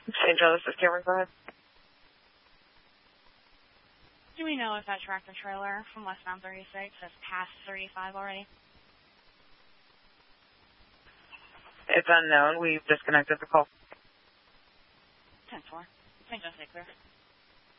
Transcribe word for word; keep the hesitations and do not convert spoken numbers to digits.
Saint Joe, this is Cameron. Go ahead. Do we know if that tractor trailer from westbound thirty-six has passed thirty-five already? It's unknown. We've disconnected the call. ten four. Saint Joe, stay clear.